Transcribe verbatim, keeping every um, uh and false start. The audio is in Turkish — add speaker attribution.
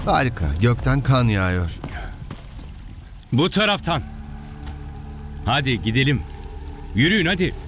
Speaker 1: Harika. Gökten kan yağıyor.
Speaker 2: Bu taraftan. Hadi gidelim. Yürüyün hadi.